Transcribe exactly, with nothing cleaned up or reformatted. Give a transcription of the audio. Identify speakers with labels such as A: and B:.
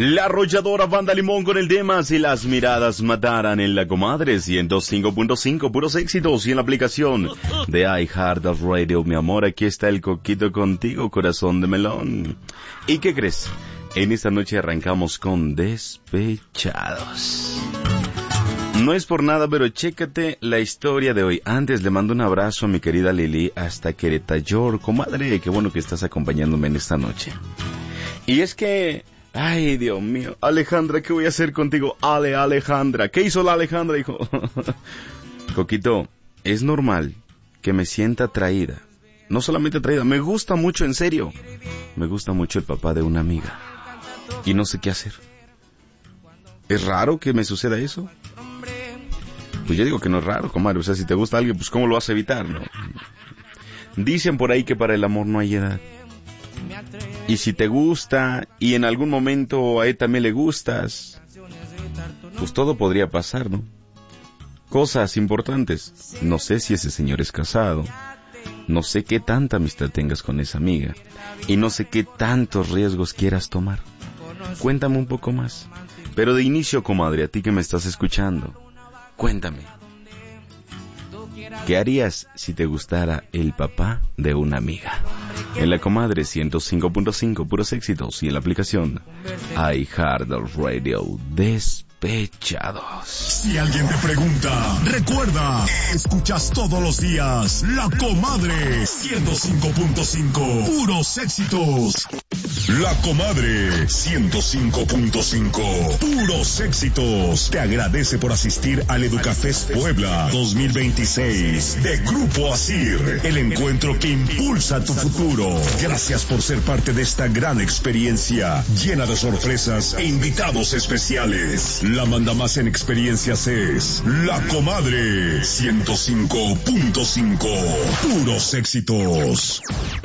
A: La arrolladora Banda Limón con el tema Si las miradas mataran en La Comadre ciento cinco punto cinco, puros éxitos, y en la aplicación de iHeartRadio. Mi amor, aquí está el Coquito contigo, corazón de melón. ¿Y qué crees? En esta noche arrancamos con Despechados. No es por nada, pero chécate la historia de hoy. Antes le mando un abrazo a mi querida Lili hasta Querétaro. Comadre, qué bueno que estás acompañándome en esta noche. Y es que... ay, Dios mío, Alejandra, ¿qué voy a hacer contigo? Ale, Alejandra, ¿qué hizo la Alejandra, hijo? Coquito, es normal que me sienta atraída. No solamente atraída, me gusta mucho, en serio. Me gusta mucho el papá de una amiga. Y no sé qué hacer. ¿Es raro que me suceda eso? Pues yo digo que no es raro, comadre. O sea, si te gusta alguien, pues ¿cómo lo vas a evitar, no? Dicen por ahí que para el amor no hay edad. Y si te gusta y en algún momento a él también le gustas, pues todo podría pasar, ¿no? Cosas importantes. No sé si ese señor es casado. No sé qué tanta amistad tengas con esa amiga. Y no sé qué tantos riesgos quieras tomar. Cuéntame un poco más. Pero de inicio, comadre, a ti que me estás escuchando, cuéntame. ¿Qué harías si te gustara el papá de una amiga? En La Comadre ciento cinco punto cinco, puros éxitos, y en la aplicación iHeartRadio. Despechados.
B: Si alguien te pregunta, recuerda, escuchas todos los días La Comadre ciento cinco punto cinco, puros éxitos. La Comadre ciento cinco punto cinco, puros éxitos. Te agradece por asistir al Educafest Puebla dos mil veintiséis de Grupo Asir, el encuentro que impulsa tu futuro. Gracias por ser parte de esta gran experiencia llena de sorpresas e invitados especiales. La manda más en experiencias es La Comadre ciento cinco punto cinco, puros éxitos.